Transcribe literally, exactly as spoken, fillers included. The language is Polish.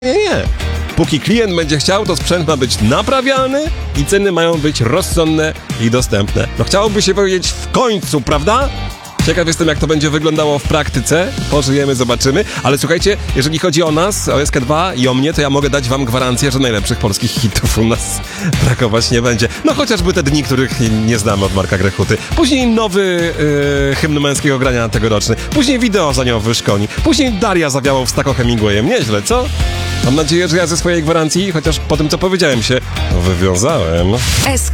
Nie, nie. Póki klient będzie chciał, to sprzęt ma być naprawialny i ceny mają być rozsądne i dostępne. No chciałoby się powiedzieć w końcu, prawda? Ciekaw jestem, jak to będzie wyglądało w praktyce. Pożyjemy, zobaczymy. Ale słuchajcie, jeżeli chodzi o nas, o S K dwa i o mnie, to ja mogę dać wam gwarancję, że najlepszych polskich hitów u nas brakować nie będzie. No chociażby te dni, których nie znamy od Marka Grechuty. Później nowy yy, hymn męskiego grania tegoroczny. Później wideo za nią wyszkoni. Później Daria zawiało w Stako Hemingwayem. Nieźle, co? Mam nadzieję, że ja ze swojej gwarancji, chociaż po tym, co powiedziałem, się wywiązałem.